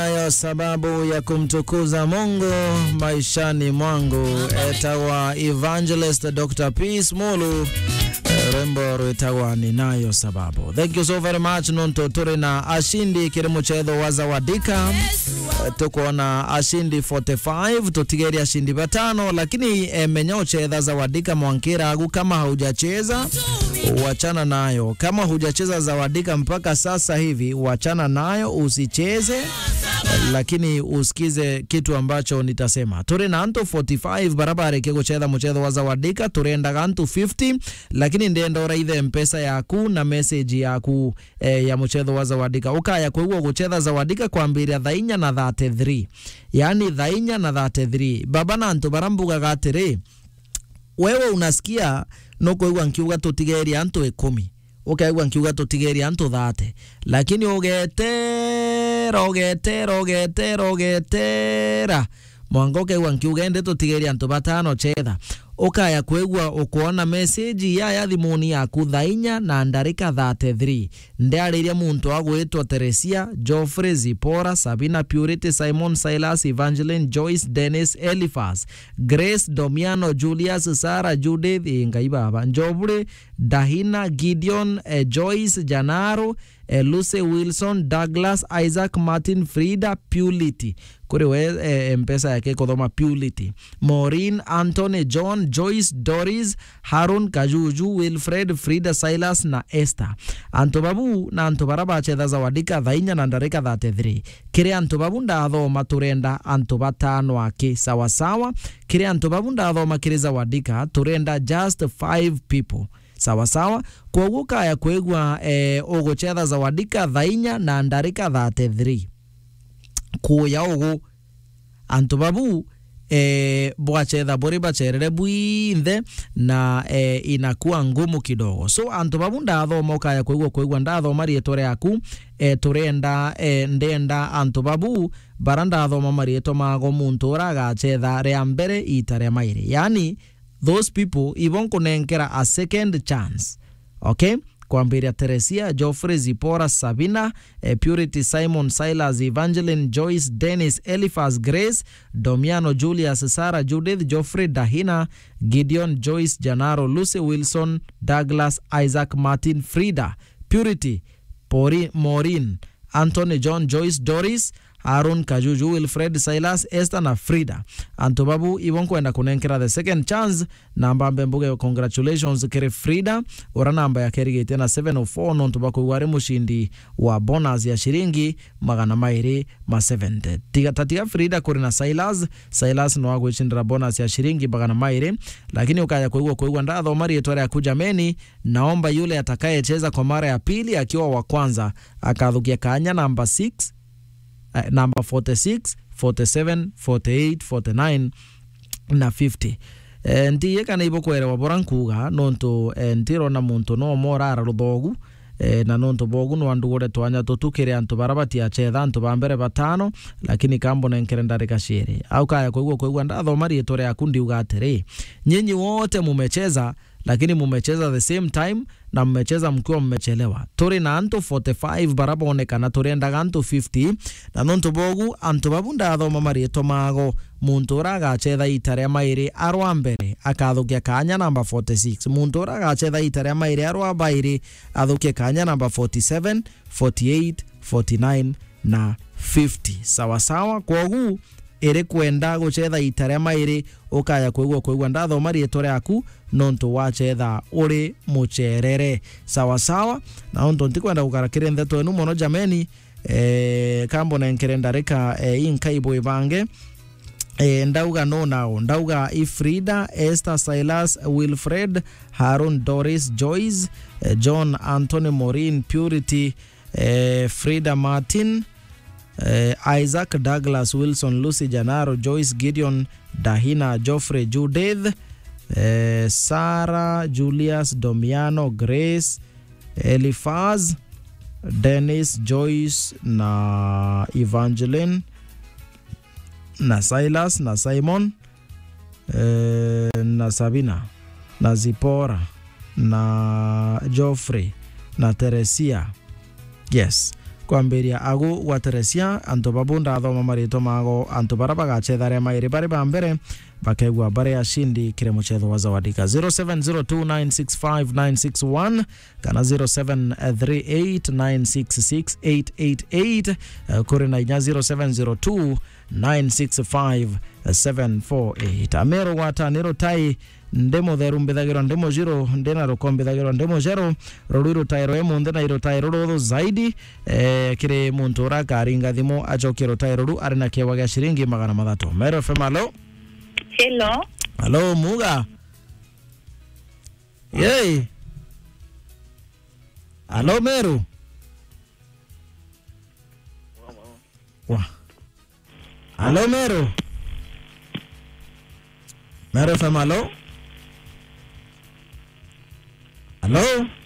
Nayo sababu ya kumtukuza Mungu maishani mwangu. Etawa Evangelist Dr. Peace Mulu. Rembo rwetawa ninayo sababu. Thank you so very much. Nonto turi na ashindi kiri muchezo wa Zawadika. Tuko na ashindi 45. Tutigeri ashindi 5. Lakini menya ucheza Zawadika mwankira agu kama haujacheza wachana nayo. Kama hujacheza Zawadika mpaka sasa hivi wachana nayo, usicheze. Lakini usikize kitu ambacho nitasema. Turi na anto 45 barabara kego cheza mchezo wa Zawadika. Turenda gantu 50. Lakini ndiendo raidhe mpesa yaku na message yaku ya mchezo wa Zawadika. Ukaya kwa huo kucheza Zawadika kwa mbili dhainya na 33. Yani dhainya na 33. Baba na anto barambuga gatire. Wewe unasikia noko huwa nkiuga tutigeri anto 10. Ukaiwa nkiuga tutigeri anto 30. Lakini ogetera mwangoke wankiuga ende tutigeri anto 5 chetha. Ukaya kwegwa ukuona message ya thimuni yaku dhainya na ndarika 33. Ndiariria muntu agwitwa Teresia, Geoffrey, Zipora, Sabina, Purity, Simon, Silas, Evangeline, Joyce, Dennis, Eliphas, Grace, Domiano, Julius, Sarah, Judith, Ngaibaba, Njobure, Dahina, Gideon, Joyce, Janaro, Lucy, Wilson, Douglas, Isaac, Martin, Frida, Purity. Kuri we mpesa yake kodoma Purity. Maureen, Anthony, John, Joyce, Doris, Harun, Kajuju, Wilfred, Frida, Silas na Esther. Antobabu na antobaraba cheza Zawadika dhainya na ndarika 33. Kire antobabu ndaadho maturenda antobatano ake sawa sawa. Kire antobabu ndaadho makire Zawadika turenda just 5 people. Sawa sawa. Kwa uguka ya kwegwa ogocheza Zawadika dhainya na ndarika 33. Kuya ugu antobabu bwacheza bori bacherere buinde na inakuwa ngumu kidogo. So antobabu ndaadho moka ya kwegwa ndaadho marietore yaku turenda ndenda antobabu baranda adho marieto mago muntu uragachetha ria mbere itare maire. Yani those people even kunenkera a second chance. Okay? Kwambiria Teresia, Geoffrey, Zipora, Sabina, Purity, Simon, Silas, Evangeline, Joyce, Dennis, Eliphas, Grace, Domiano, Julius, Sarah, Judith, Geoffrey, Dahina, Gideon, Joyce, Janaro, Lucy, Wilson, Douglas, Isaac, Martin, Frida, Purity, Maureen, Anthony, John, Joyce, Doris, Aaron, Kajuju, Wilfred, Silas, Esther na Frida. Antobabu ibon kwenda kunenkera the second chance. Namba mbembuge congratulations kere Frida. Ora namba ya kerige tena 704 nontobaku ware mushindi wa bonus ya shilingi magana mairi ma 70. Tatika Frida kuri na Silas no agwe chindra bonus ya shilingi magana mairi. Lakini ukaya kwa ndadho mari etore akuja meni. Naomba yule atakayecheza kwa mara ya pili akiwa wa kwanza akadhukia kanya namba 6, number 46, 47, 48, 49 na 50. Ndiye kana ibo kwera borankuga nonto ntiro na muntu no morara ruthogu na nonto bogu no andugore twanya tutukire antu barabati achetha antu bambere 5 lakini kambo na nkerendare kashire au kaya kwegwa ndatho mari etore akundi ugatere nyinyi wote mumecheza lakini mumecheza the same time na mmecheza mkiwa mmechelewa. Turi na anto 45 baraba onekana turenda ganto 50 na nonto bogu anto babunda athoma marieto mago muntu uragachetha itare mairi arwa mbere akathukia kanya namba 46. Muntu uragachetha itare mairi arwa bairi athukia kanya namba 47, 48, 49 na 50. Sawa sawa. Kwa huu ere kwenda guchetha itare mairi ukaya kwegwa ndatho marietore yaku nonto wachetha uri mucherere. Sawa sawa. Na onto ntikwenda gukarakire ntheto enu mono jameni. Kambo na nkerendarika inkaibo ibange. Ndauga no nao. Ndauga Frida, Esther, Silas, Wilfred, Harun, Doris, Joyce, John, Anthony, Maureen, Purity, Frida, Martin, Isaac, Douglas, Wilson, Lucy, Janaro, Joyce, Gideon, Dahina, Geoffrey, Judith, Sarah, Julius, Domiano, Grace, Eliphaz, Dennis, Joyce na Evangeline na Silas na Simon na Sabina na Zipora na Geoffrey na Teresia. Yes. kwambiria agu gwateresia antu babunda athoma marito mago antu bara bagachethare mairi bari bambere bakegwa bare ashindi kire muchetho wa zawadika 0702965961 kana 0738966888 kuri na 0702965748 amero wata nero tai ndemo theru mbithagirwa ndemo jiro ndena rokombithagirwa ndemo jero roriro tairo emu ndena iro tairo ro zaidi kire muntu rakaringa thimo ajokero tairo ru arina kewa gya shiringi 300 Mero FM alo hello muga yey alo Meru wa alo Meru FM alo Hello?